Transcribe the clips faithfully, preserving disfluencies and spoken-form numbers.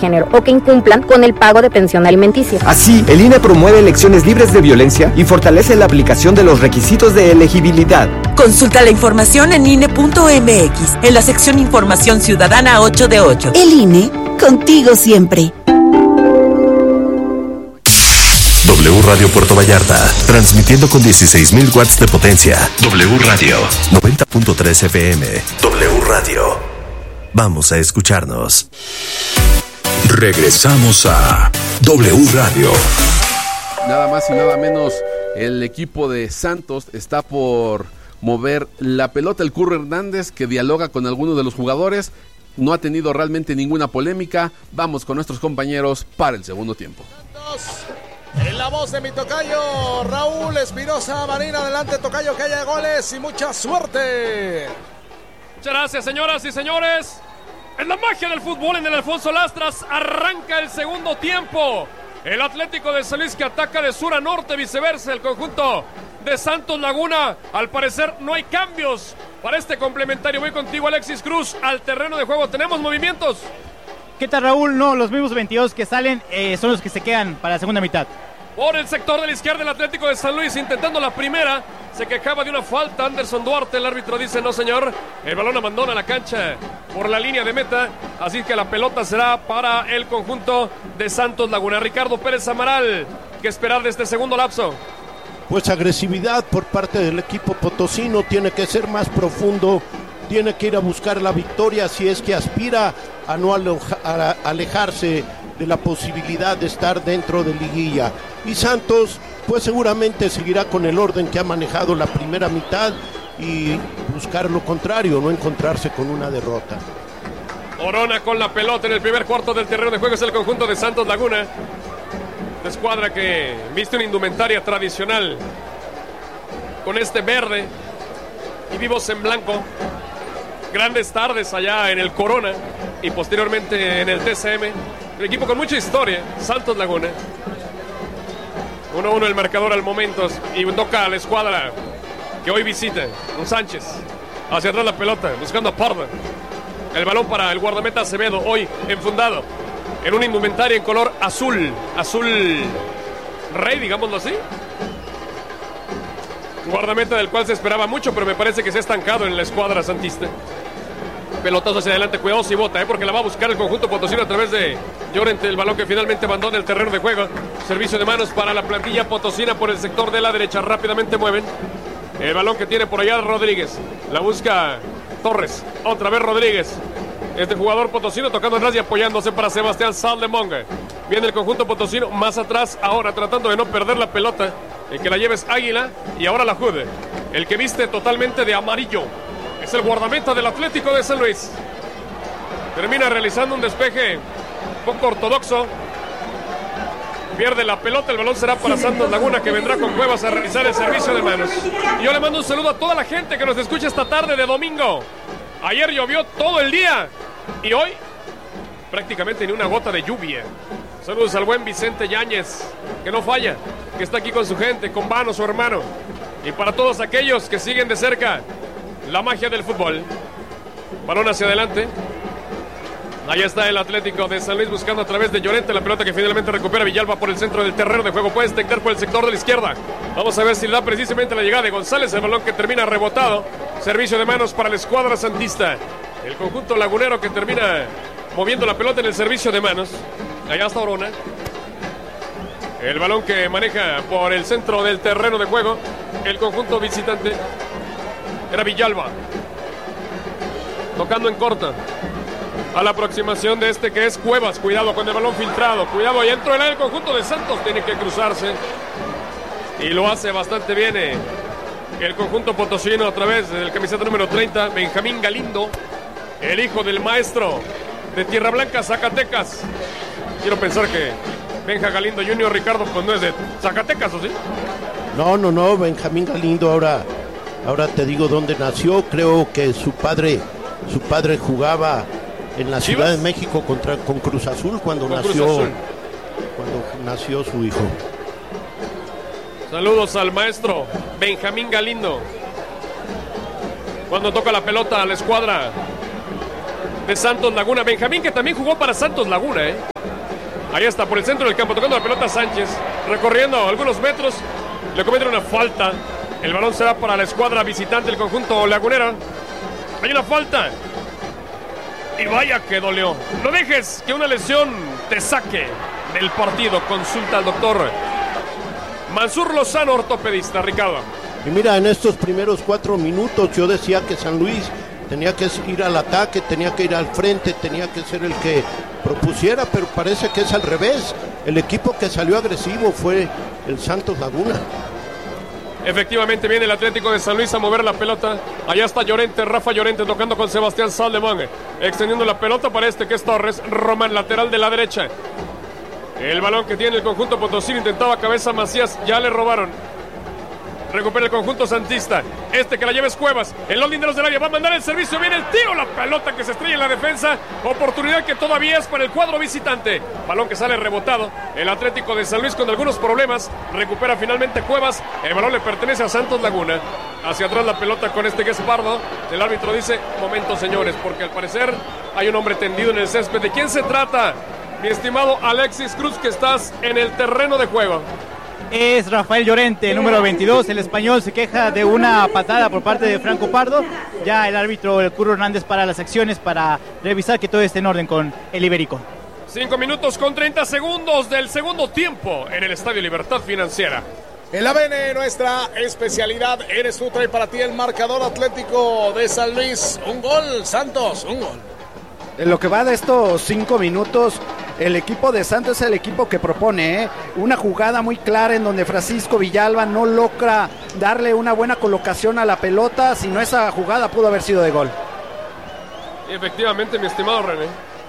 género o que incumplan con el pago de pensión alimenticia. Así, el I N E promueve elecciones libres de violencia y fortalece la aplicación de los requisitos de elegibilidad. Consulta la información en I N E punto M X, en la sección Información Ciudadana ocho de ocho. El I N E, contigo siempre. W Radio Puerto Vallarta, transmitiendo con dieciséis mil watts de potencia. W Radio, noventa punto tres F M. W Radio. Vamos a escucharnos. Regresamos a W Radio. Nada más y nada menos, el equipo de Santos está por mover la pelota. El Curro Hernández, que dialoga con algunos de los jugadores, no ha tenido realmente ninguna polémica. Vamos con nuestros compañeros para el segundo tiempo. En la voz de mi tocayo, Raúl Espinosa Marín. Adelante, tocayo, que haya goles y mucha suerte. Muchas gracias, señoras y señores. En la magia del fútbol, en el Alfonso Lastras, arranca el segundo tiempo. El Atlético de San Luis que ataca de sur a norte, viceversa, el conjunto de Santos Laguna. Al parecer no hay cambios para este complementario. Voy contigo, Alexis Cruz, al terreno de juego. ¿Tenemos movimientos? ¿Qué tal, Raúl? No, los mismos veintidós que salen eh, son los que se quedan para la segunda mitad. Por el sector de la izquierda, el Atlético de San Luis intentando la primera. Se quejaba de una falta Anderson Duarte. El árbitro dice no, señor. El balón abandona la cancha por la línea de meta. Así que la pelota será para el conjunto de Santos Laguna. Ricardo Pérez Amaral, ¿qué esperar de este segundo lapso? Pues agresividad por parte del equipo potosino. Tiene que ser más profundo. Tiene que ir a buscar la victoria si es que aspira a no aloja, a alejarse de la posibilidad de estar dentro de liguilla. Y Santos pues seguramente seguirá con el orden que ha manejado la primera mitad y buscar lo contrario, no encontrarse con una derrota. Orona con la pelota en el primer cuarto del terreno de juego, es el conjunto de Santos Laguna. Una escuadra que viste una indumentaria tradicional con este verde y vivos en blanco. Grandes tardes allá en el Corona y posteriormente en el T C M. Un equipo con mucha historia, Santos Laguna. uno a uno el marcador al momento y toca a la escuadra que hoy visita, un Sánchez. Hacia atrás la pelota, buscando a Parda. El balón para el guardameta Acevedo, hoy enfundado en una indumentaria en color azul. Azul rey, digámoslo así. Guardameta del cual se esperaba mucho, pero me parece que se ha estancado en la escuadra santista. Pelotazo hacia adelante, cuidado si bota, ¿eh? porque la va a buscar el conjunto potosino a través de Llorente, el balón que finalmente abandona el terreno de juego. Servicio de manos para la plantilla potosina por el sector de la derecha, rápidamente mueven. El balón que tiene por allá Rodríguez, la busca Torres, otra vez Rodríguez. Este jugador potosino tocando atrás y apoyándose para Sebastián Saldemonga. Viene el conjunto potosino más atrás ahora, tratando de no perder la pelota. El que la lleva es Águila y ahora la Jude. El que viste totalmente de amarillo es el guardameta del Atlético de San Luis. Termina realizando un despeje poco ortodoxo. Pierde la pelota, el balón será para Santos Laguna, que vendrá con Cuevas a realizar el servicio de manos. Y yo le mando un saludo a toda la gente que nos escucha esta tarde de domingo. Ayer llovió todo el día y hoy prácticamente ni una gota de lluvia. Saludos al buen Vicente Yáñez, que no falla, que está aquí con su gente, con Vano, su hermano. Y para todos aquellos que siguen de cerca la magia del fútbol. Balón hacia adelante. Ahí está el Atlético de San Luis buscando a través de Llorente la pelota que finalmente recupera Villalba por el centro del terreno de juego. Puede detectar por el sector de la izquierda. Vamos a ver si le da precisamente la llegada de González. El balón que termina rebotado. Servicio de manos para la escuadra santista. El conjunto lagunero que termina moviendo la pelota en el servicio de manos. Allá está Orona. El balón que maneja por el centro del terreno de juego el conjunto visitante. Era Villalba. Tocando en corta. A la aproximación de este que es Cuevas. Cuidado con el balón filtrado. Cuidado, ahí entró el conjunto de Santos. Tiene que cruzarse. Y lo hace bastante bien eh, el conjunto potosino a través del camiseta número treinta. Benjamín Galindo. El hijo del maestro de Tierra Blanca, Zacatecas. Quiero pensar que Benja Galindo junior Ricardo, pues no es de Zacatecas, ¿o sí? No, no, no. Benjamín Galindo ahora, ahora te digo dónde nació. Creo que su padre, su padre jugaba en la Ciudad de México contra, con Cruz Azul cuando con nació Cruz Azul. cuando nació su hijo. Saludos al maestro Benjamín Galindo. Cuando toca la pelota a la escuadra de Santos Laguna. Benjamín, que también jugó para Santos Laguna, ¿eh? Ahí está, por el centro del campo, tocando la pelota Sánchez, recorriendo algunos metros, le cometen una falta. El balón será para la escuadra visitante del conjunto lagunero. Hay una falta. Y vaya que dolió. No dejes que una lesión te saque del partido. Consulta al doctor Mansur Lozano, ortopedista. Ricardo. Y mira, en estos primeros cuatro minutos yo decía que San Luis tenía que ir al ataque, tenía que ir al frente, tenía que ser el que propusiera, pero parece que es al revés. El equipo que salió agresivo fue el Santos Laguna. Efectivamente viene el Atlético de San Luis a mover la pelota. Allá está Llorente, Rafa Llorente tocando con Sebastián Salomón, extendiendo la pelota para este que es Torres. Román, lateral de la derecha. El balón que tiene el conjunto potosino, intentaba cabeza Macías, ya le robaron. Recupera el conjunto santista. Este que la lleva es Cuevas. El los linderos del área va a mandar el servicio. Viene el tiro. La pelota que se estrella en la defensa. Oportunidad que todavía es para el cuadro visitante. Balón que sale rebotado. El Atlético de San Luis con algunos problemas. Recupera finalmente Cuevas. El balón le pertenece a Santos Laguna. Hacia atrás la pelota con este que es Pardo. El árbitro dice: momento, señores, porque al parecer hay un hombre tendido en el césped. ¿De quién se trata? Mi estimado Alexis Cruz, que estás en el terreno de juego. Es Rafael Llorente, número veintidós. El español se queja de una patada por parte de Franco Pardo. Ya el árbitro, el Curro Hernández, para las acciones para revisar que todo esté en orden con el Ibérico. Cinco minutos con treinta segundos del segundo tiempo en el Estadio Libertad Financiera. En la B N, nuestra especialidad, eres tú, trae para ti el marcador. Atlético de San Luis, un gol. Santos, un gol. En lo que va de estos cinco minutos, el equipo de Santos es el equipo que propone, ¿eh? Una jugada muy clara en donde Francisco Villalba no logra darle una buena colocación a la pelota, si no esa jugada pudo haber sido de gol. Y efectivamente, mi estimado René,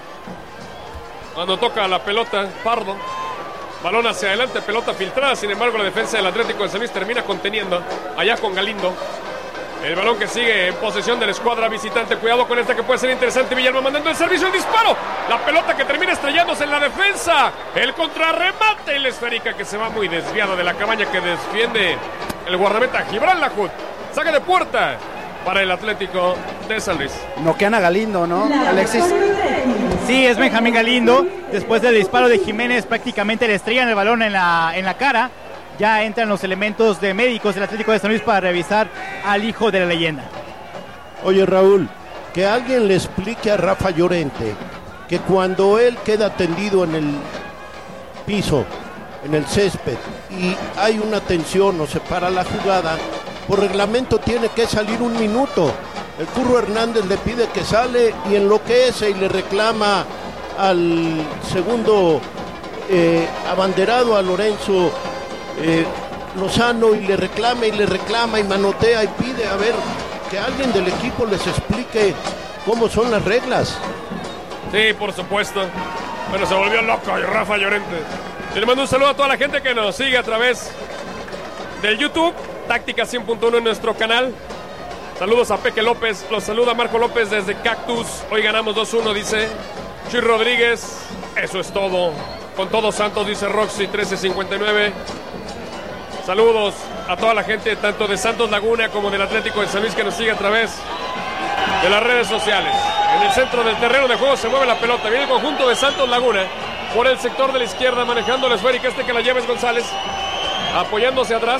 cuando toca la pelota, Pardo, balón hacia adelante, pelota filtrada, sin embargo la defensa del Atlético de San Luis termina conteniendo, allá con Galindo. El balón que sigue en posesión de la escuadra visitante. Cuidado con esta que puede ser interesante. Villalba mandando el servicio, el disparo. La pelota que termina estrellándose en la defensa. El contrarremate y la esférica que se va muy desviada de la cabaña que defiende el guardameta Gibran Lahoud. Saque de puerta para el Atlético de San Luis. Noquean a Galindo, ¿no, Alexis? Sí, es Benjamín Galindo. Después del disparo de Jiménez, prácticamente le estrellan el balón en la, en la cara. Ya entran los elementos de médicos del Atlético de San Luis para revisar al hijo de la leyenda. Oye, Raúl, que alguien le explique a Rafa Llorente que cuando él queda tendido en el piso, en el césped, y hay una tensión o se para la jugada, por reglamento tiene que salir un minuto. El Curro Hernández le pide que sale y enloquece y le reclama al segundo eh, abanderado, a Lorenzo Eh, Lozano, y le reclama y le reclama y manotea y pide a ver que alguien del equipo les explique cómo son las reglas. Sí, por supuesto. Bueno, se volvió loco y Rafa Llorente. Y le mando un saludo a toda la gente que nos sigue a través del YouTube, Táctica cien punto uno en nuestro canal. Saludos a Peque López, los saluda Marco López desde Cactus. Hoy ganamos dos uno, dice Chuy Rodríguez. Eso es todo. Con todos Santos, dice Roxy trece cincuenta y nueve. Saludos a toda la gente, tanto de Santos Laguna como del Atlético de San Luis, que nos sigue a través de las redes sociales. En el centro del terreno de juego se mueve la pelota. Viene el conjunto de Santos Laguna por el sector de la izquierda, manejando la esférica. Este que la lleva es González, apoyándose atrás.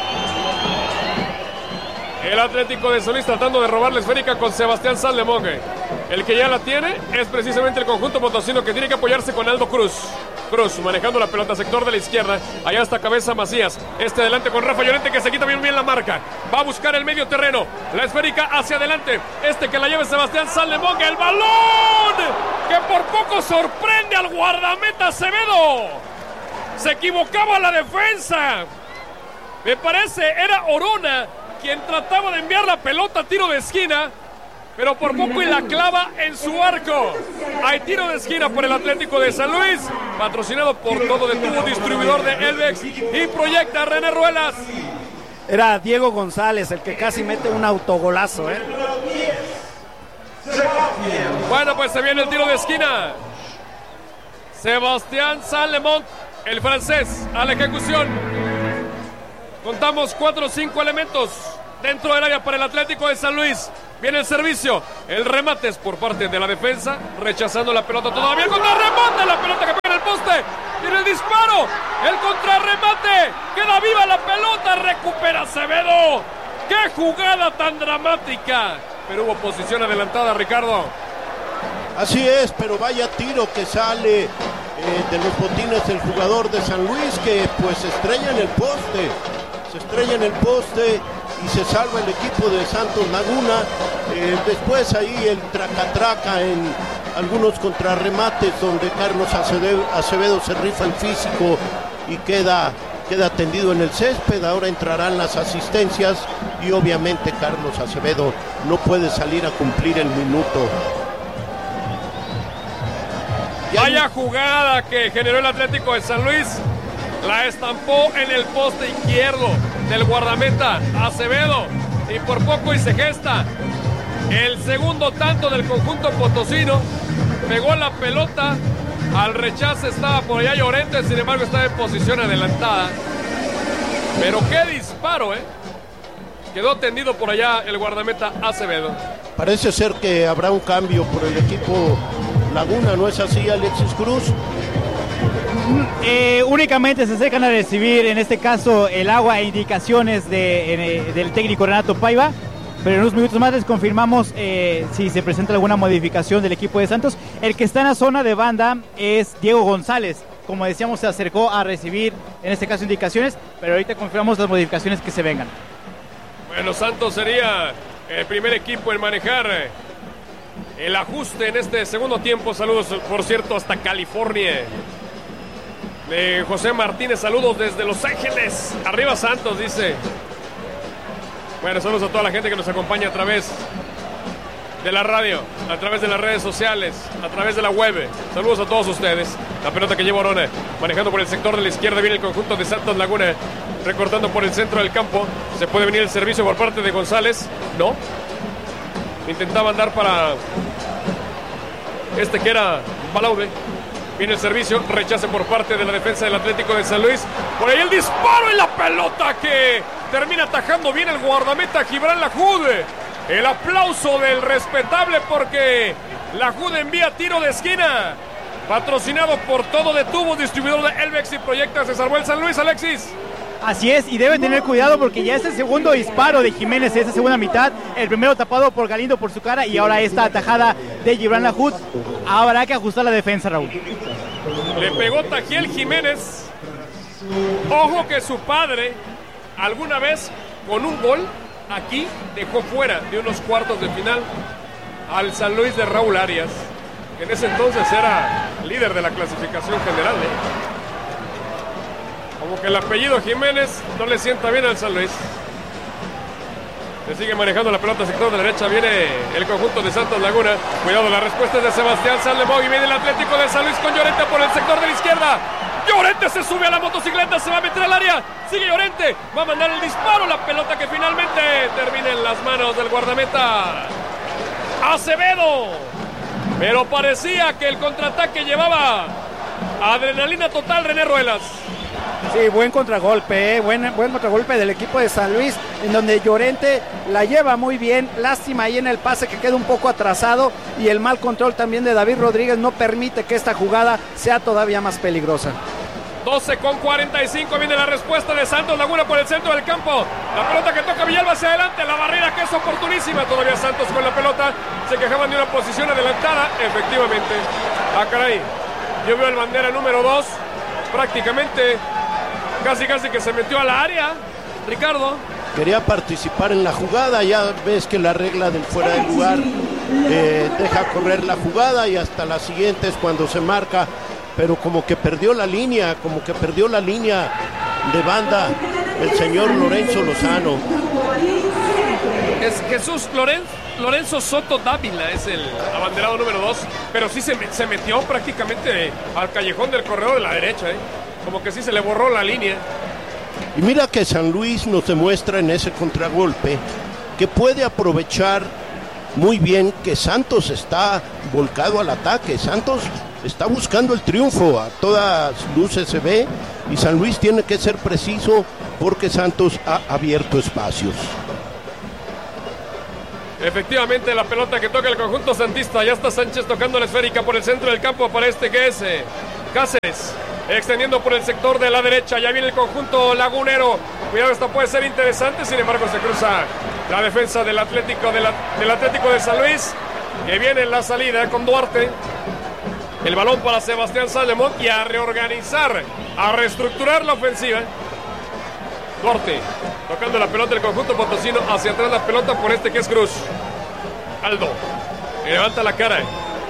El Atlético de San Luis tratando de robar la esférica con Sebastián Salomón. El que ya la tiene es precisamente el conjunto potosino, que tiene que apoyarse con Aldo Cruz. Cruz manejando la pelota, sector de la izquierda. Allá está cabeza Macías. Este adelante con Rafa Llorente, que se quita bien bien la marca. Va a buscar el medio terreno. La esférica hacia adelante. Este que la lleva es Sebastián Salomón. El balón que por poco sorprende al guardameta Acevedo. Se equivocaba la defensa. Me parece era Orona quien trataba de enviar la pelota a tiro de esquina, pero por poco y la clava en su arco. Hay tiro de esquina por el Atlético de San Luis, patrocinado por Todo de Tubo, distribuidor de Elvex, y Proyecta René Ruelas. Era Diego González el que casi mete un autogolazo, ¿eh? Bueno, pues se viene el tiro de esquina. Sebastián Salomón, el francés, a la ejecución. Contamos cuatro o cinco elementos dentro del área para el Atlético de San Luis. Viene el servicio. El remate es por parte de la defensa. Rechazando la pelota todavía. El contrarremate. La pelota que pega en el poste. Viene el disparo. El contrarremate. Queda viva la pelota. Recupera Acevedo. ¡Qué jugada tan dramática! Pero hubo posición adelantada, Ricardo. Así es, pero vaya tiro que sale eh, de los botines del jugador de San Luis, que pues se estrella en el poste. Se estrella en el poste y se salva el equipo de Santos Laguna. Eh, después ahí el traca-traca en algunos contrarremates donde Carlos Acevedo, Acevedo se rifa el físico y queda... queda tendido en el césped. Ahora entrarán las asistencias y obviamente Carlos Acevedo no puede salir a cumplir el minuto. Vaya jugada que generó el Atlético de San Luis. La estampó en el poste izquierdo del guardameta Acevedo y por poco y se gesta el segundo tanto del conjunto potosino. Pegó la pelota. Al rechace estaba por allá Llorente, sin embargo estaba en posición adelantada. Pero qué disparo, ¿eh? Quedó tendido por allá el guardameta Acevedo. Parece ser que habrá un cambio por el equipo Laguna, ¿no es así, Alexis Cruz? Eh, únicamente se acercan a recibir, en este caso, el agua e indicaciones de, eh, del técnico Renato Paiva. Pero en unos minutos más les confirmamos eh, si se presenta alguna modificación del equipo de Santos. El que está en la zona de banda es Diego González. Como decíamos, se acercó a recibir, en este caso, indicaciones, pero ahorita confirmamos las modificaciones que se vengan. Bueno, Santos sería el primer equipo en manejar el ajuste en este segundo tiempo. Saludos, por cierto, hasta California. De José Martínez, saludos desde Los Ángeles. Arriba Santos, dice. Bueno, saludos a toda la gente que nos acompaña a través de la radio, a través de las redes sociales, a través de la web. Saludos a todos ustedes. La pelota que lleva Orona, manejando por el sector de la izquierda, viene el conjunto de Santos Laguna, recortando por el centro del campo. Se puede venir el servicio por parte de González. No. Intentaba andar para este que era Balaude. Viene el servicio, rechace por parte de la defensa del Atlético de San Luis. Por ahí el disparo y la pelota que termina atajando bien el guardameta Gibran Lahoud. El aplauso del respetable porque Lahoud envía tiro de esquina. Patrocinado por Todo de Tubos, distribuidor de Elvex y Proyecta. Se salvó el San Luis, Alexis. Así es, y debe tener cuidado porque ya es el segundo disparo de Jiménez en esta segunda mitad. El primero tapado por Galindo por su cara y ahora esta atajada de Gibran Lahoud. Habrá que ajustar la defensa, Raúl. Le pegó Tajiel Jiménez. Ojo que su padre alguna vez con un gol aquí dejó fuera de unos cuartos de final al San Luis de Raúl Arias, que en ese entonces era líder de la clasificación general, ¿eh? Como que el apellido Jiménez no le sienta bien al San Luis. Se sigue manejando la pelota sector de derecha. Viene el conjunto de Santos Laguna. Cuidado, la respuesta es de Sebastián Saldemó. Y viene el Atlético de San Luis con Llorente por el sector de la izquierda. Llorente se sube a la motocicleta, se va a meter al área. Sigue Llorente, va a mandar el disparo. La pelota que finalmente termina en las manos del guardameta Acevedo. Pero parecía que el contraataque llevaba adrenalina total, René Ruelas. Sí, buen contragolpe, eh, buen, buen contragolpe del equipo de San Luis, en donde Llorente la lleva muy bien. Lástima ahí en el pase que queda un poco atrasado, y el mal control también de David Rodríguez no permite que esta jugada sea todavía más peligrosa. doce con cuarenta y cinco, viene la respuesta de Santos Laguna por el centro del campo. La pelota que toca Villalba hacia adelante, la barrera que es oportunísima. Todavía Santos con la pelota, se quejaban de una posición adelantada. Efectivamente, ah caray, yo veo el bandera número dos, prácticamente casi casi que se metió a la área, Ricardo. Quería participar en la jugada, ya ves que la regla del fuera de lugar eh, deja correr la jugada y hasta la siguiente es cuando se marca, pero como que perdió la línea, como que perdió la línea de banda el señor Lorenzo Lozano. Es Jesús Lorenzo, Lorenzo Soto Dávila, es el abanderado número dos, pero sí se, se metió prácticamente al callejón del corredor de la derecha, ¿eh? Como que sí se le borró la línea. Y mira que San Luis nos demuestra en ese contragolpe que puede aprovechar muy bien que Santos está volcado al ataque. Santos está buscando el triunfo, a todas luces se ve, y San Luis tiene que ser preciso porque Santos ha abierto espacios. Efectivamente, la pelota que toca el conjunto santista. Ya está Sánchez tocando la esférica por el centro del campo para este que es eh, Cáceres. Extendiendo por el sector de la derecha. Ya viene el conjunto lagunero. Cuidado, esto puede ser interesante. Sin embargo, se cruza la defensa del Atlético de, la, del Atlético de San Luis. Que viene en la salida con Duarte. El balón para Sebastián Salomón. Y a reorganizar, a reestructurar la ofensiva. Duarte tocando la pelota del conjunto potosino. Hacia atrás la pelota por este que es Cruz. Aldo levanta la cara.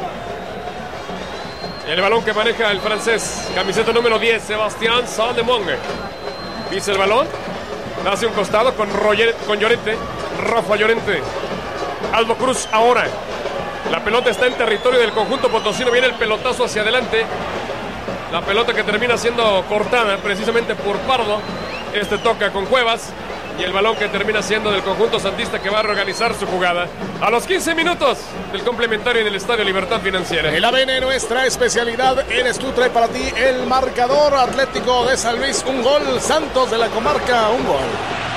El balón que maneja el francés, camiseta número diez, Sebastián Salomón. Pisa el balón, hace un costado con, Roger, con Llorente. Rafa Llorente. Aldo Cruz ahora. La pelota está en territorio del conjunto potosino. Viene el pelotazo hacia adelante. La pelota que termina siendo cortada precisamente por Pardo. Este toca con Cuevas. Y el balón que termina siendo del conjunto santista, que va a reorganizar su jugada a los quince minutos del complementario en el Estadio Libertad Financiera. El A B N, nuestra especialidad, eres tú, trae para ti el marcador. Atlético de San Luis, un gol. Santos de la Comarca, un gol.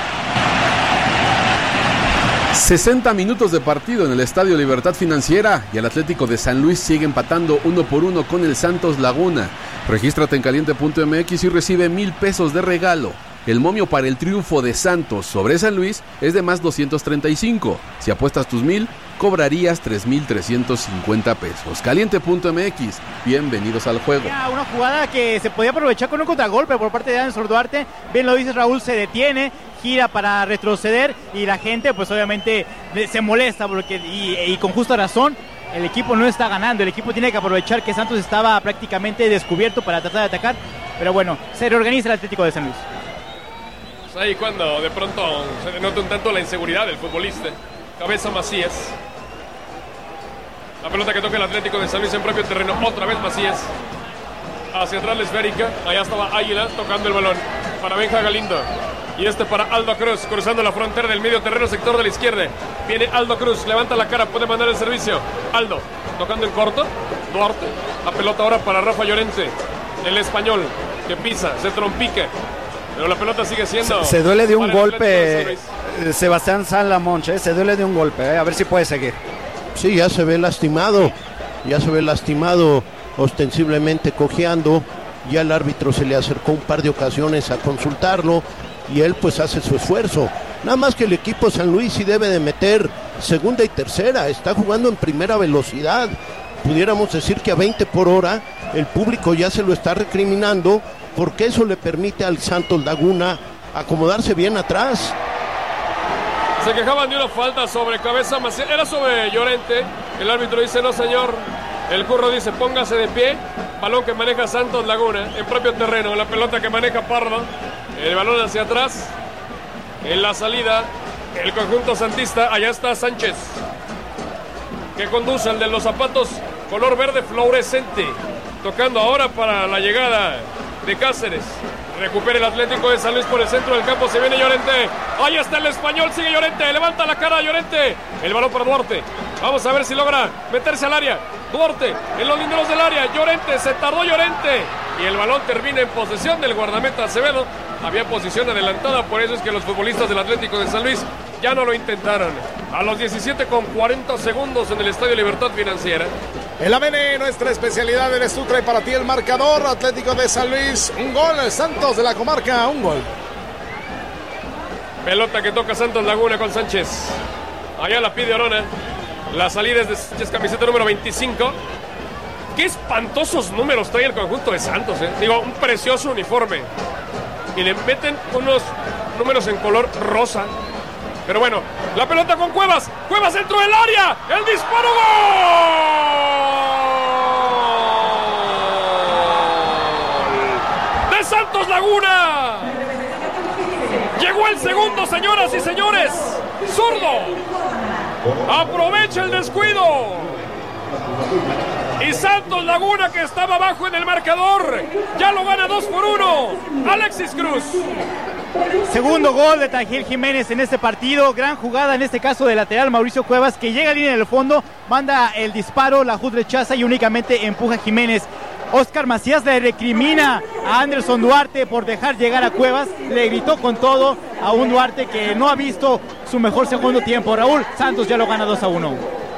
sesenta minutos de partido en el Estadio Libertad Financiera y el Atlético de San Luis sigue empatando uno por uno con el Santos Laguna. Regístrate en caliente punto m x y recibe mil pesos de regalo. El momio para el triunfo de Santos sobre San Luis es de más doscientos treinta y cinco. Si apuestas tus mil, cobrarías tres mil trescientos cincuenta pesos. caliente punto m x, bienvenidos al juego. Una jugada que se podía aprovechar con un contragolpe por parte de Anderson Duarte. Bien lo dice Raúl, se detiene, gira para retroceder y la gente pues obviamente se molesta porque y, y con justa razón. El equipo no está ganando, el equipo tiene que aprovechar que Santos estaba prácticamente descubierto para tratar de atacar, pero bueno, se reorganiza el Atlético de San Luis. Ahí cuando de pronto se denota un tanto la inseguridad del futbolista. Cabeza Macías. La pelota que toca el Atlético de San Luis en propio terreno. Otra vez Macías. Hacia atrás la esférica. Allá estaba Águila tocando el balón para Benja Galindo. Y este para Aldo Cruz, cruzando la frontera del medio terreno, sector de la izquierda. Viene Aldo Cruz, levanta la cara, puede mandar el servicio. Aldo, tocando en corto. Duarte. La pelota ahora para Rafa Llorente. El español que pisa, se trompica. Pero la pelota sigue siendo... Se, se duele de un golpe de Sebastián Salomón, ¿eh? Se duele de un golpe, ¿eh? A ver si puede seguir. Sí, ya se ve lastimado, ya se ve lastimado, ostensiblemente cojeando. Ya el árbitro se le acercó un par de ocasiones a consultarlo y él pues hace su esfuerzo. Nada más que el equipo San Luis sí debe de meter segunda y tercera, está jugando en primera velocidad. Pudiéramos decir que a veinte por hora el público ya se lo está recriminando, porque eso le permite al Santos Laguna acomodarse bien atrás. Se quejaban de una falta sobre Cabeza Macías, era sobre Llorente. El árbitro dice no señor. El Curro dice póngase de pie. Balón que maneja Santos Laguna en propio terreno. La pelota que maneja Pardo. El balón hacia atrás. En la salida el conjunto santista. Allá está Sánchez, que conduce el de los zapatos color verde fluorescente. Tocando ahora para la llegada de Cáceres. Recupera el Atlético de San Luis por el centro del campo. Se viene Llorente. Ahí está el español. Sigue Llorente. Levanta la cara Llorente. El balón para Duarte. Vamos a ver si logra meterse al área. Duarte en los linderos del área. Llorente. Se tardó Llorente. Y el balón termina en posesión del guardameta Acevedo. Había posición adelantada. Por eso es que los futbolistas del Atlético de San Luis ya no lo intentaron. A los diecisiete con cuarenta segundos en el Estadio Libertad Financiera. El A B N, nuestra especialidad, eres tú, trae para ti el marcador. Atlético de San Luis, un gol. Santos de la Comarca, un gol. Pelota que toca Santos Laguna con Sánchez. Allá la pide Orona. La salida es de Sánchez, camiseta número veinticinco. Qué espantosos números trae el conjunto de Santos, ¿eh? Digo, un precioso uniforme. Y le meten unos números en color rosa. Pero bueno, la pelota con Cuevas. Cuevas dentro del área. El disparo, gol de Santos Laguna. Llegó el segundo, señoras y señores. Zurdo. Aprovecha el descuido. Y Santos Laguna, que estaba abajo en el marcador, ya lo gana dos por uno. Alexis Cruz. Segundo gol de Tajiel Jiménez en este partido. Gran jugada en este caso de lateral Mauricio Cuevas, que llega a línea del fondo, manda el disparo, la J U D rechaza y únicamente empuja a Jiménez. Oscar Macías le recrimina a Anderson Duarte por dejar llegar a Cuevas, le gritó con todo a un Duarte que no ha visto su mejor segundo tiempo. Raúl, Santos ya lo gana dos a uno.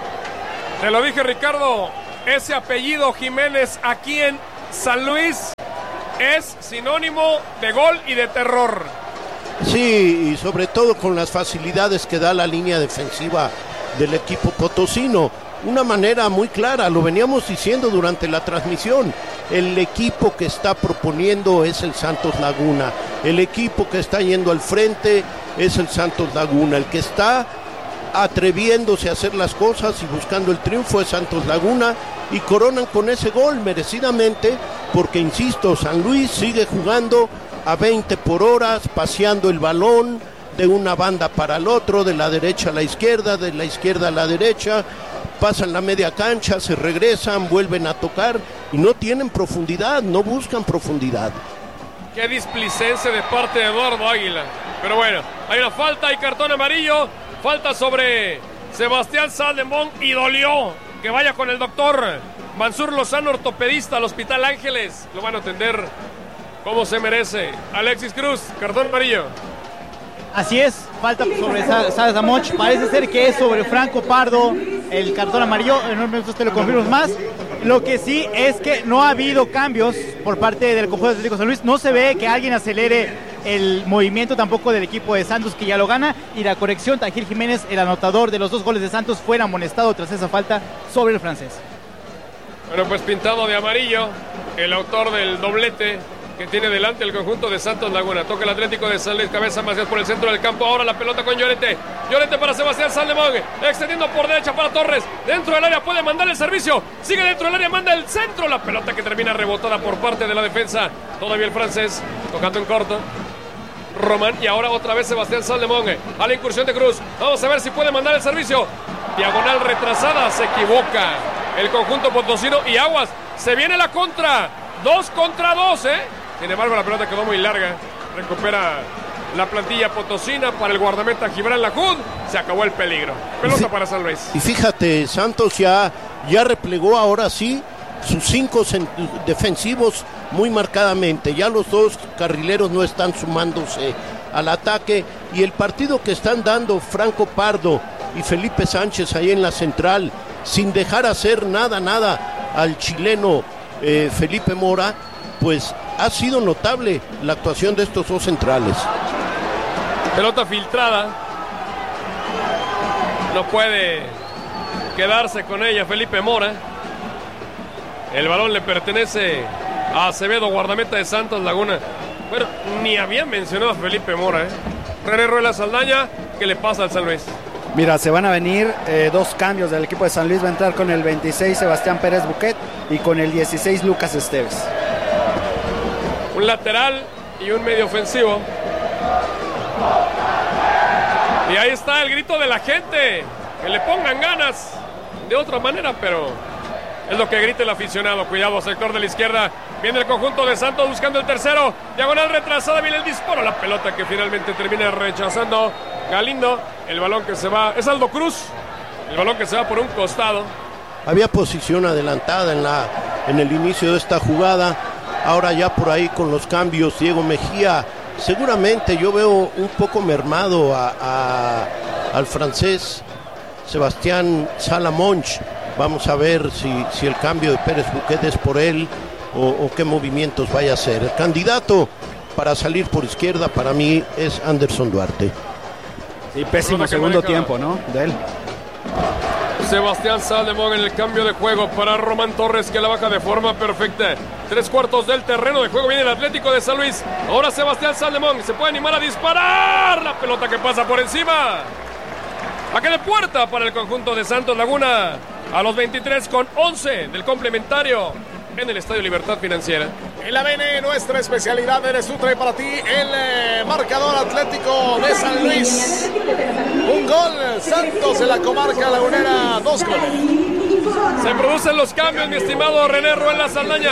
Te lo dije, Ricardo, ese apellido Jiménez aquí en San Luis es sinónimo de gol y de terror. Sí, y sobre todo con las facilidades que da la línea defensiva del equipo potosino. Una manera muy clara, lo veníamos diciendo durante la transmisión, el equipo que está proponiendo es el Santos Laguna, el equipo que está yendo al frente es el Santos Laguna, el que está atreviéndose a hacer las cosas y buscando el triunfo es Santos Laguna, y coronan con ese gol merecidamente, porque insisto, San Luis sigue jugando a veinte por hora, paseando el balón de una banda para el otro, de la derecha a la izquierda, de la izquierda a la derecha, pasan la media cancha, se regresan, vuelven a tocar y no tienen profundidad, no buscan profundidad. Qué displicencia de parte de Eduardo Águila. Pero bueno, hay una falta y cartón amarillo, falta sobre Sebastián Saldemón y dolió que vaya con el doctor Mansur Lozano, ortopedista al Hospital Ángeles. Lo van a atender como se merece. Alexis Cruz, cartón amarillo. Así es, falta sobre Saldemón, parece ser que es sobre Franco Pardo el cartón amarillo, en unos minutos te lo confirmo más. Lo que sí es que no ha habido cambios por parte del conjunto de Atlético San Luis, no se ve que alguien acelere el movimiento tampoco del equipo de Santos, que ya lo gana, y la corrección, Tajir Jiménez, el anotador de los dos goles de Santos, fue amonestado tras esa falta sobre el francés. Bueno, pues pintado de amarillo, el autor del doblete que tiene delante el conjunto de Santos Laguna. Toca el Atlético de San Luis, cabeza Macías por el centro del campo, ahora la pelota con Llorente, Llorente para Sebastián Saldemón, extendiendo por derecha para Torres, dentro del área puede mandar el servicio, sigue dentro del área, manda el centro, la pelota que termina rebotada por parte de la defensa, todavía el francés, tocando en corto, Román, y ahora otra vez Sebastián Saldemón, a la incursión de Cruz, vamos a ver si puede mandar el servicio, diagonal retrasada, se equivoca el conjunto potosino, y aguas, se viene la contra, dos contra dos, eh, sin embargo la pelota quedó muy larga, recupera la plantilla potosina para el guardameta Gibran Lahoud, se acabó el peligro, pelota para San Luis. Y fíjate, Santos ya, ya replegó ahora sí sus cinco defensivos muy marcadamente, ya los dos carrileros no están sumándose al ataque, y el partido que están dando Franco Pardo y Felipe Sánchez ahí en la central, sin dejar hacer nada, nada al chileno eh, Felipe Mora, pues ha sido notable la actuación de estos dos centrales. Pelota filtrada, no puede quedarse con ella Felipe Mora, el balón le pertenece a Acevedo, guardameta de Santos Laguna. Bueno, ni había mencionado a Felipe Mora, ¿eh? René Ruela Saldaña, ¿qué le pasa al San Luis? Mira, se van a venir eh, dos cambios del equipo de San Luis. Va a entrar con el veintiséis Sebastián Pérez Buquet y con el dieciséis Lucas Esteves. Un lateral y un medio ofensivo. Y ahí está el grito de la gente, que le pongan ganas de otra manera, pero es lo que grita el aficionado. Cuidado, sector de la izquierda, viene el conjunto de Santos buscando el tercero, diagonal retrasada, viene el disparo, la pelota que finalmente termina rechazando Galindo, el balón que se va, es Aldo Cruz, el balón que se va por un costado. Había posición adelantada en, la, en el inicio de esta jugada, ahora ya por ahí con los cambios, Diego Mejía, seguramente yo veo un poco mermado a, a, al francés Sebastián Salamonch. Vamos a ver si, si el cambio de Pérez Buquet es por él o, o qué movimientos vaya a hacer. El candidato para salir por izquierda para mí es Anderson Duarte. Sí, pésimo segundo tiempo, ¿no? De él. Sebastián Saldemón en el cambio de juego para Román Torres, que la baja de forma perfecta. Tres cuartos del terreno de juego viene el Atlético de San Luis. Ahora Sebastián Saldemón se puede animar a disparar. La pelota que pasa por encima. Saque de puerta para el conjunto de Santos Laguna. A los veintitrés con once del complementario en el Estadio Libertad Financiera. En la B N, nuestra especialidad eres tú, trae para ti el eh, marcador Atlético de San Luis. Un gol, Santos de la comarca lagunera, dos goles. Se producen los cambios, mi estimado René Ruela Saldaña.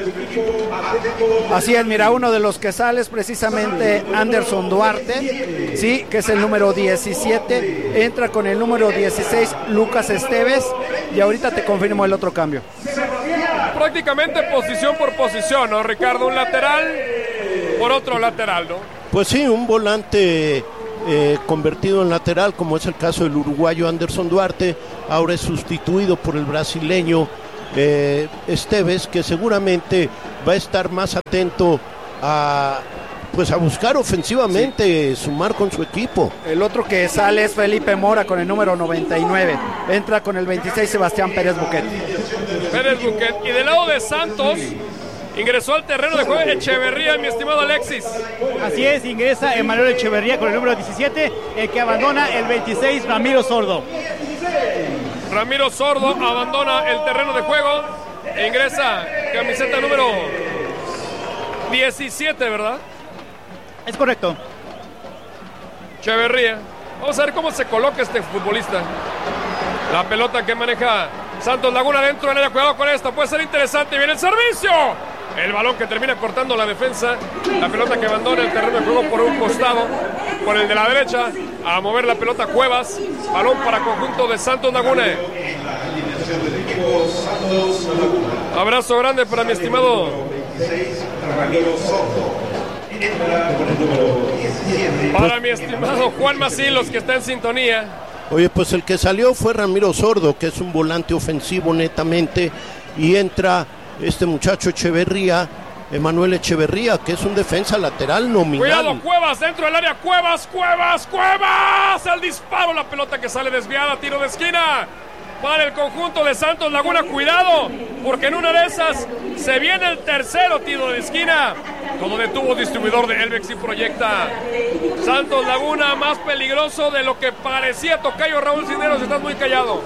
Así es, mira, uno de los que sale es precisamente Anderson Duarte, sí, que es el número diecisiete, entra con el número dieciséis Lucas Esteves, y ahorita te confirmo el otro cambio. prácticamente posición por posición, ¿no, Ricardo? Un lateral por otro lateral, ¿no? Pues sí, un volante eh, convertido en lateral, como es el caso del uruguayo Anderson Duarte, ahora es sustituido por el brasileño eh, Esteves, que seguramente va a estar más atento a... pues a buscar ofensivamente sí. sumar con su equipo. El otro que sale es Felipe Mora con el número noventa y nueve. Entra con el veintiséis Sebastián Pérez Buquet. Pérez Buquet. Y del lado de Santos ingresó al terreno de juego Echeverría, mi estimado Alexis. Así es, ingresa Emanuel Echeverría con el número diecisiete, el que abandona el veintiséis Ramiro Sordo. Ramiro Sordo abandona el terreno de juego e ingresa camiseta número diecisiete, ¿verdad? Es correcto. Echeverría. Vamos a ver cómo se coloca este futbolista. La pelota que maneja Santos Laguna dentro del área. Cuidado con esta, puede ser interesante. Viene el servicio. El balón que termina cortando la defensa. La pelota que abandona el terreno de juego por un costado, por el de la derecha. A mover la pelota Cuevas. Balón para conjunto de Santos Laguna. Abrazo grande para mi estimado Para mi estimado Juan Macilos, que está en sintonía. Oye, pues el que salió fue Ramiro Sordo, que es un volante ofensivo netamente, y entra este muchacho Echeverría, Emanuel Echeverría, que es un defensa lateral nominal. Cuidado, Cuevas, dentro del área, Cuevas, Cuevas, Cuevas, el disparo, la pelota que sale desviada, tiro de esquina para el conjunto de Santos Laguna. Cuidado, porque en una de esas se viene el tercero tiro de esquina. Como detuvo distribuidor de Elvex y proyecta Santos Laguna, más peligroso de lo que parecía. Tocayo Raúl Cisneros, estás muy callado.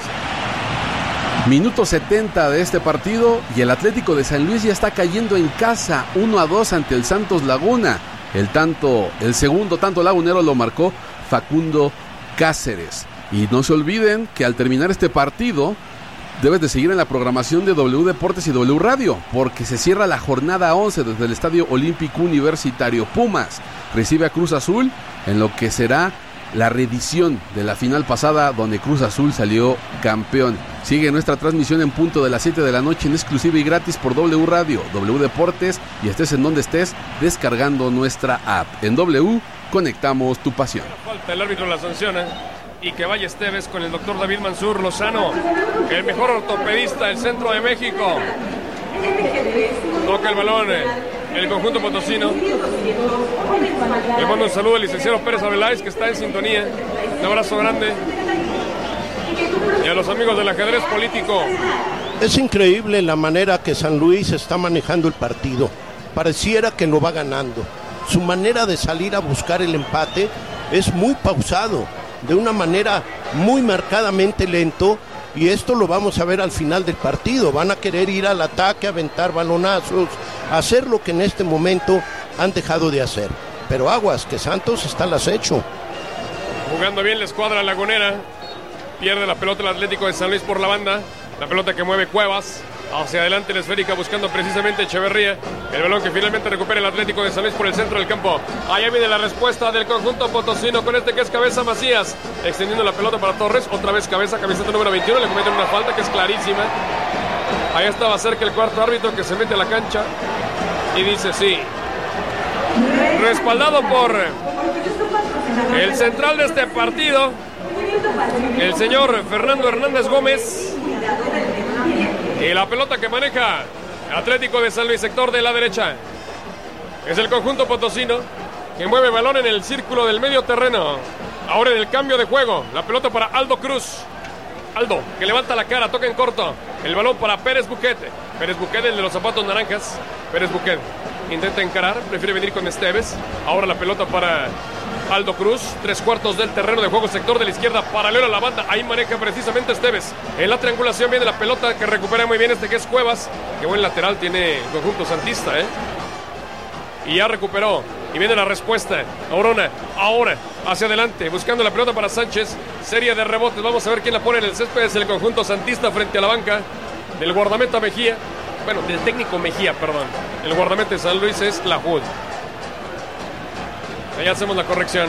Minuto setenta de este partido y el Atlético de San Luis ya está cayendo en casa uno a dos ante el Santos Laguna. El tanto, el segundo tanto lagunero lo marcó Facundo Cáceres. Y no se olviden que al terminar este partido debes de seguir en la programación de W Deportes y W Radio, porque se cierra la jornada once desde el Estadio Olímpico Universitario. Pumas recibe a Cruz Azul en lo que será la reedición de la final pasada, donde Cruz Azul salió campeón. Sigue nuestra transmisión en punto de las siete de la noche en exclusiva y gratis por W Radio, W Deportes, y estés en donde estés, descargando nuestra app. En W, conectamos tu pasión. Falta, el árbitro la sanciona. Y que vaya Esteves con el doctor David Mansur Lozano, el mejor ortopedista del centro de México. Toca el balón el conjunto potosino. Le mando un saludo al licenciado Pérez Aveláez, que está en sintonía. Un abrazo grande. Y a los amigos del ajedrez político. Es increíble la manera que San Luis está manejando el partido. Pareciera que lo va ganando. Su manera de salir a buscar el empate es muy pausado, de una manera muy marcadamente lento, y esto lo vamos a ver al final del partido. Van a querer ir al ataque, aventar balonazos, hacer lo que en este momento han dejado de hacer. Pero aguas, que Santos está al acecho. Jugando bien la escuadra lagunera. Pierde la pelota el Atlético de San Luis por la banda. La pelota que mueve Cuevas. Hacia adelante la esférica buscando precisamente Echeverría. El balón que finalmente recupera el Atlético de San Luis por el centro del campo. Allá viene la respuesta del conjunto potosino con este que es Cabeza Macías. Extendiendo la pelota para Torres. Otra vez Cabeza, camiseta número veintiuno. Le cometen una falta que es clarísima. Ahí estaba cerca el cuarto árbitro que se mete a la cancha y dice sí. Respaldado por el central de este partido, el señor Fernando Hernández Gómez. Y la pelota que maneja Atlético de San Luis, sector de la derecha. Es el conjunto potosino que mueve balón en el círculo del medio terreno. Ahora en el cambio de juego, la pelota para Aldo Cruz. Aldo, que levanta la cara, toca en corto. El balón para Pérez Buquet. Pérez Buquet, el de los zapatos naranjas. Pérez Buquet intenta encarar, prefiere venir con Esteves. Ahora la pelota para Aldo Cruz. Tres cuartos del terreno de juego, sector de la izquierda, paralelo a la banda. Ahí maneja precisamente Esteves. En la triangulación viene la pelota que recupera muy bien este que es Cuevas. Qué buen lateral tiene el conjunto santista, ¿eh? Y ya recuperó. Y viene la respuesta. Aurona, ahora, hacia adelante, buscando la pelota para Sánchez. Serie de rebotes. Vamos a ver quién la pone en el césped. Es el conjunto santista frente a la banca del guardameta Mejía. Bueno, del técnico Mejía, perdón. El guardameta de San Luis es Lahoud. Ahí hacemos la corrección.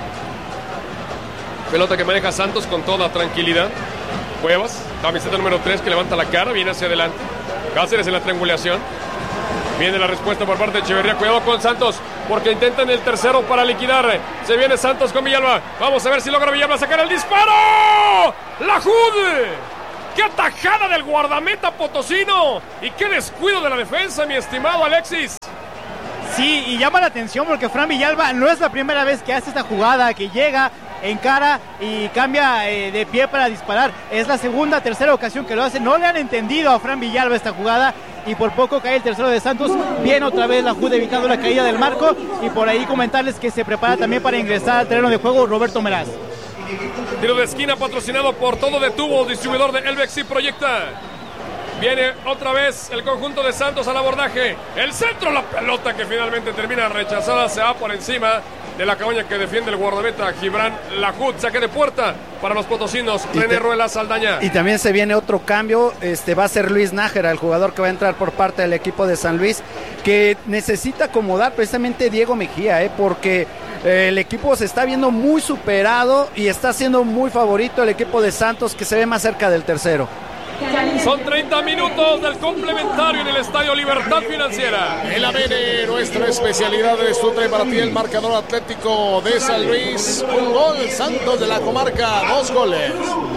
Pelota que maneja Santos con toda tranquilidad. Cuevas, camiseta número tres, que levanta la cara, viene hacia adelante. Cáceres en la triangulación. Viene la respuesta por parte de Echeverría. Cuidado con Santos, porque intentan el tercero para liquidar. Se viene Santos con Villalba. Vamos a ver si logra Villalba sacar el disparo. ¡La Jud! ¡Qué atajada del guardameta potosino! ¡Y qué descuido de la defensa, mi estimado Alexis! Sí, y llama la atención porque Fran Villalba no es la primera vez que hace esta jugada, que llega, encara y cambia eh, de pie para disparar. Es la segunda, tercera ocasión que lo hace. No le han entendido a Fran Villalba esta jugada y por poco cae el tercero de Santos. Viene otra vez la Jud evitando la caída del marco, y por ahí comentarles que se prepara también para ingresar al terreno de juego Roberto Meraz. Tiro de esquina patrocinado por Todo de Tubos, distribuidor de Elvex y Proyecta. Viene otra vez el conjunto de Santos al abordaje. El centro, la pelota que finalmente termina rechazada. Se va por encima de la cabaña que defiende el guardameta Gibran Lajud. Saque de puerta para los potosinos. Y René te, Ruela Saldaña. Y también se viene otro cambio. Este va a ser Luis Nájera, el jugador que va a entrar por parte del equipo de San Luis, que necesita acomodar precisamente Diego Mejía, eh, porque eh, el equipo se está viendo muy superado y está siendo muy favorito el equipo de Santos, que se ve más cerca del tercero. Son treinta minutos del complementario en el Estadio Libertad Financiera. El A B N, nuestra especialidad de Sutre para ti, el marcador Atlético de San Luis. Un gol, Santos de la Comarca, dos goles.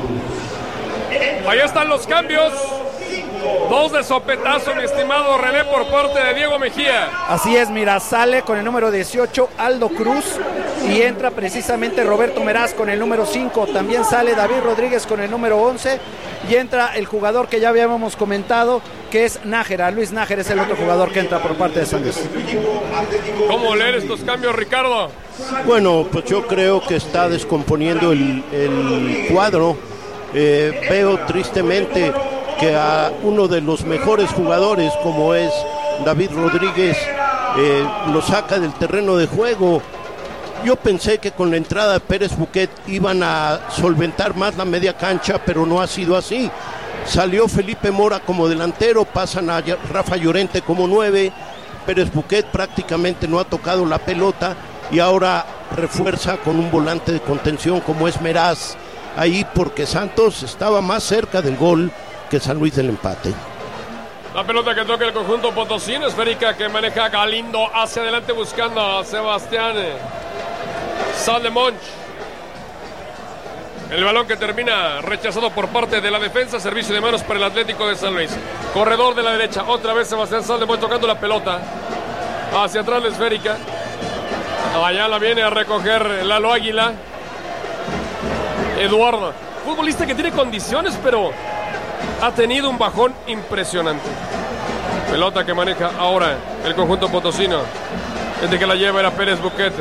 Ahí están los cambios. Dos de sopetazo, mi estimado René, por parte de Diego Mejía. Así es, mira, sale con el número dieciocho Aldo Cruz y entra precisamente Roberto Meraz con el número cinco. También sale David Rodríguez con el número once y entra el jugador que ya habíamos comentado, que es Nájera. Luis Nájera es el otro jugador que entra por parte de San Luis. ¿Cómo leer estos cambios, Ricardo? Bueno, pues yo creo que está descomponiendo el, el cuadro. Eh, veo tristemente que a uno de los mejores jugadores, como es David Rodríguez, eh, lo saca del terreno de juego. Yo pensé que con la entrada de Pérez Buquet iban a solventar más la media cancha, pero no ha sido así. Salió Felipe Mora como delantero, pasan a Rafa Llorente como nueve. Pérez Buquet prácticamente no ha tocado la pelota y ahora refuerza con un volante de contención como es Meraz ahí, porque Santos estaba más cerca del gol que San Luis del empate. La pelota que toca el conjunto potosino, esférica que maneja Galindo hacia adelante buscando a Sebastián Saldemonch. El balón que termina rechazado por parte de la defensa, servicio de manos para el Atlético de San Luis. Corredor de la derecha, otra vez Sebastián Saldemonch tocando la pelota. Hacia atrás la esférica. Allá la viene a recoger Lalo Águila. Eduardo, futbolista que tiene condiciones, pero ha tenido un bajón impresionante. Pelota que maneja ahora el conjunto potosino. Desde que la lleva era Pérez Buquet.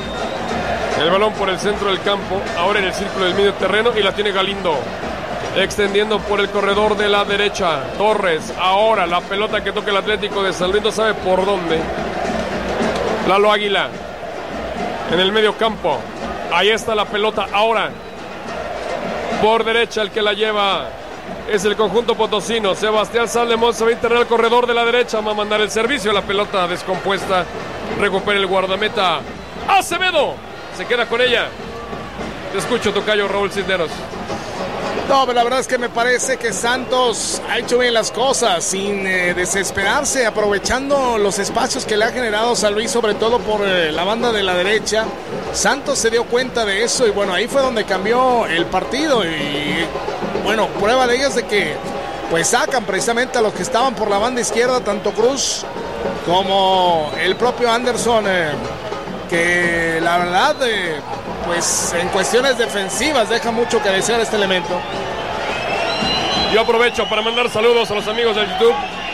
El balón por el centro del campo, ahora en el círculo del medio terreno, y la tiene Galindo. Extendiendo por el corredor de la derecha. Torres, ahora la pelota que toca el Atlético de San Luis, no sabe por dónde. Lalo Águila en el medio campo. Ahí está la pelota ahora. Por derecha el que la lleva es el conjunto potosino. Sebastián Saldemonch se va a internar al corredor de la derecha. Va a mandar el servicio. La pelota descompuesta. Recupera el guardameta Acevedo. Se queda con ella. Te escucho, tocayo Raúl Cisneros. No, pero la verdad es que me parece que Santos ha hecho bien las cosas, sin eh, desesperarse, aprovechando los espacios que le ha generado San Luis, sobre todo por eh, la banda de la derecha. Santos se dio cuenta de eso y bueno, ahí fue donde cambió el partido. Y bueno, prueba de ello es de que pues sacan precisamente a los que estaban por la banda izquierda, tanto Cruz como el propio Anderson, eh, que la verdad... Eh, pues en cuestiones defensivas deja mucho que desear este elemento. Yo aprovecho para mandar saludos a los amigos de YouTube.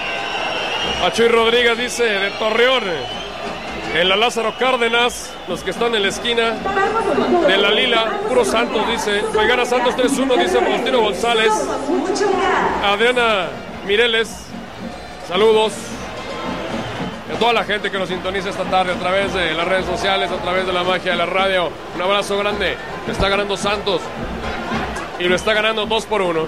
A Chuy Rodríguez dice de Torreón, en la Lázaro Cárdenas, los que están en la esquina de la Lila, puro Santos, dice. Hoy gana Santos tres uno, dice Faustino González. Adriana Mireles, saludos. A toda la gente que nos sintoniza esta tarde a través de las redes sociales, a través de la magia de la radio. Un abrazo grande. Está ganando Santos y lo está ganando dos por uno.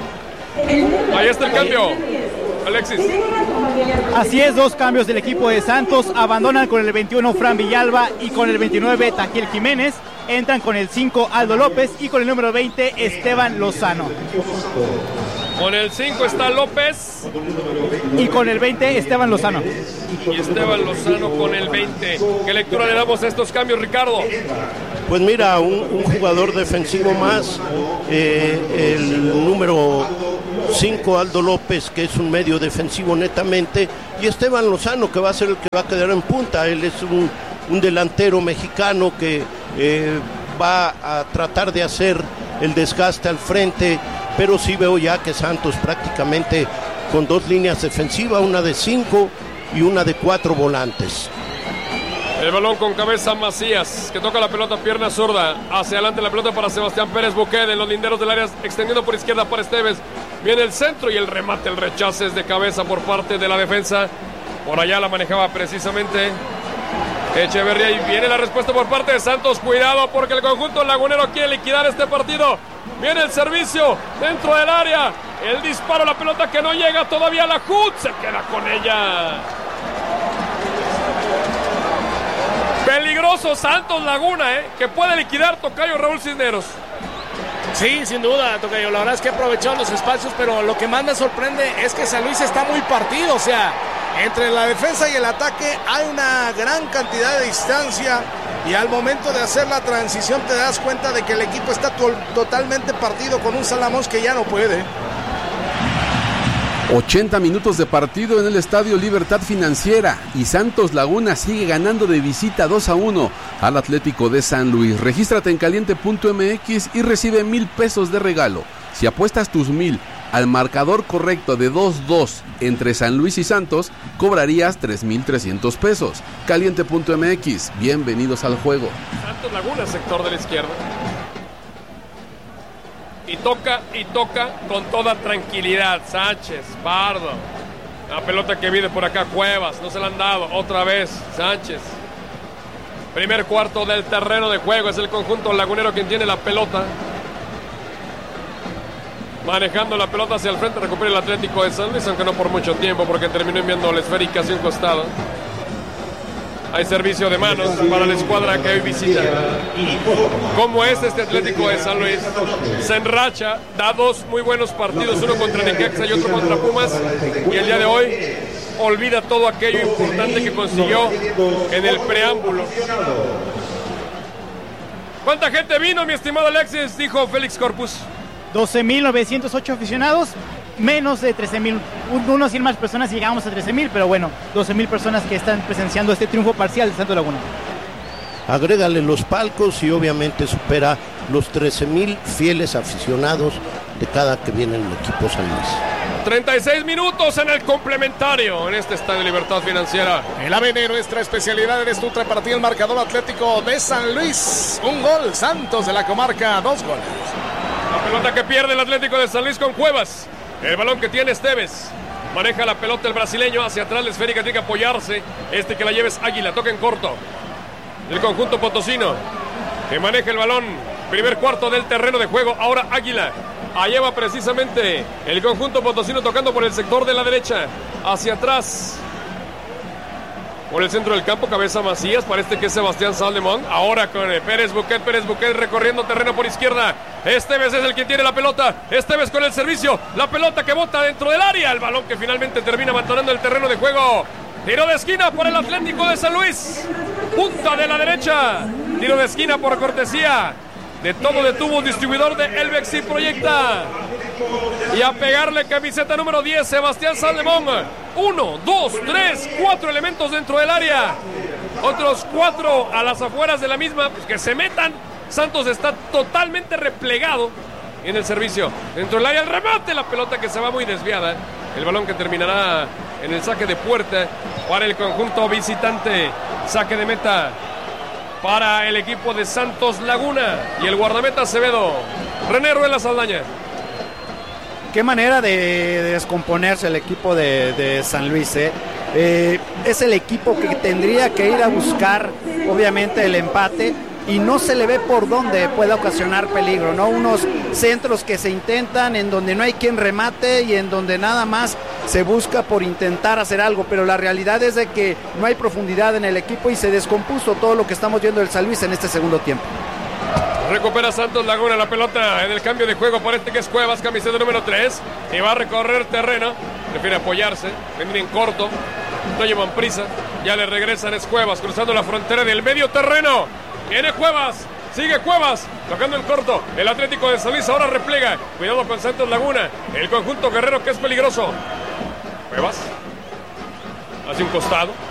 Ahí está el cambio, Alexis. Así es, dos cambios del equipo de Santos. Abandonan con el veintiuno Fran Villalba y con el veintinueve Taquiel Jiménez. Entran con el cinco Aldo López y con el número veinte Esteban Lozano. Con el cinco está López. Y con el veinte, Esteban Lozano. Y Esteban Lozano con el veinte. ¿Qué lectura le damos a estos cambios, Ricardo? Pues mira, un, un jugador defensivo más, eh, el número cinco, Aldo López, que es un medio defensivo netamente, y Esteban Lozano, que va a ser el que va a quedar en punta. Él es un, un delantero mexicano que eh, va a tratar de hacer el desgaste al frente, pero sí veo ya que Santos prácticamente con dos líneas defensivas, una de cinco y una de cuatro volantes. El balón con cabeza Macías, que toca la pelota, pierna zurda. Hacia adelante la pelota para Sebastián Pérez Buquede en los linderos del área, extendiendo por izquierda para Esteves. Viene el centro y el remate, el rechace es de cabeza por parte de la defensa. Por allá la manejaba precisamente Echeverría y viene la respuesta por parte de Santos. Cuidado porque el conjunto lagunero quiere liquidar este partido. Viene el servicio dentro del área. El disparo, la pelota que no llega todavía a la J U D. Se queda con ella. Peligroso Santos Laguna, ¿eh? Que puede liquidar Tocayo Raúl Cisneros. Sí, sin duda, Tocayo. La verdad es que aprovechó los espacios, pero lo que más me sorprende es que San Luis está muy partido. O sea, entre la defensa y el ataque hay una gran cantidad de distancia. Y al momento de hacer la transición te das cuenta de que el equipo está to- totalmente partido con un Salamos que ya no puede. ochenta minutos de partido en el Estadio Libertad Financiera y Santos Laguna sigue ganando de visita dos a uno al Atlético de San Luis. Regístrate en caliente punto m x y recibe mil pesos de regalo. Si apuestas tus mil al marcador correcto de dos dos entre San Luis y Santos, cobrarías tres mil trescientos pesos. caliente punto m x, bienvenidos al juego. Santos Laguna, sector de la izquierda. Y toca, y toca con toda tranquilidad. Sánchez, Pardo. La pelota que viene por acá, Cuevas. No se la han dado. Otra vez, Sánchez. Primer cuarto del terreno de juego. Es el conjunto lagunero quien tiene la pelota. Manejando la pelota hacia el frente. Recupera el Atlético de San Luis, aunque no por mucho tiempo, porque terminó enviando la esférica hacia un costado. Hay servicio de manos para la escuadra que hoy visita. ¿Cómo es este Atlético de San Luis? Se enracha, da dos muy buenos partidos, uno contra Necaxa y otro contra Pumas, y el día de hoy olvida todo aquello importante que consiguió en el preámbulo. ¿Cuánta gente vino, mi estimado Alexis? Dijo Félix Corpus. doce mil novecientos ocho aficionados, menos de trece mil, unos cien más personas y llegamos a trece mil, pero bueno, doce mil personas que están presenciando este triunfo parcial de Santos Laguna. Agrégale los palcos y obviamente supera los trece mil fieles aficionados de cada que viene el equipo San Luis. treinta y seis minutos en el complementario en este Estadio Libertad Financiera. El A B N, nuestra especialidad en este para ti el marcador Atlético de San Luis. Un gol, Santos de la comarca, dos goles. La pelota que pierde el Atlético de San Luis con Cuevas. El balón que tiene Esteves. Maneja la pelota el brasileño hacia atrás, la esférica tiene que apoyarse. Este que la lleva es Águila, toca en corto. El conjunto potosino que maneja el balón. Primer cuarto del terreno de juego. Ahora Águila. Allá va precisamente el conjunto potosino tocando por el sector de la derecha. Hacia atrás. Por el centro del campo, cabeza Macías, parece que es Sebastián Saldemón. Ahora con Pérez Buquet, Pérez Buquet recorriendo terreno por izquierda. Esteves es el que tiene la pelota. Esteves con el servicio. La pelota que bota dentro del área. El balón que finalmente termina abandonando el terreno de juego. Tiro de esquina por el Atlético de San Luis. Punta de la derecha. Tiro de esquina por cortesía de todo detuvo un distribuidor de Elbex y Proyecta. Y a pegarle camiseta número diez, Sebastián Saldemón. Uno, dos, tres, cuatro elementos dentro del área. Otros cuatro a las afueras de la misma. Pues que se metan. Santos está totalmente replegado en el servicio. Dentro del área el remate. La pelota que se va muy desviada. El balón que terminará en el saque de puerta para el conjunto visitante. Saque de meta para el equipo de Santos Laguna. Y el guardameta Acevedo. René Ruela Saldaña. Qué manera de, de descomponerse el equipo de, de San Luis, ¿eh? Eh, es el equipo que tendría que ir a buscar, obviamente, el empate y no se le ve por dónde pueda ocasionar peligro, ¿no? Unos centros que se intentan en donde no hay quien remate y en donde nada más se busca por intentar hacer algo, pero la realidad es de que no hay profundidad en el equipo y se descompuso todo lo que estamos viendo del San Luis en este segundo tiempo. Recupera Santos Laguna la pelota en el cambio de juego por este que es Cuevas, camiseta número tres. Y va a recorrer terreno. Prefiere apoyarse, venir en corto. No llevan prisa. Ya le regresan, es Cuevas cruzando la frontera del medio terreno. Viene Cuevas. Sigue Cuevas, tocando en corto. El Atlético de San Luis ahora replega. Cuidado con Santos Laguna. El conjunto guerrero que es peligroso. Cuevas. Hace un costado.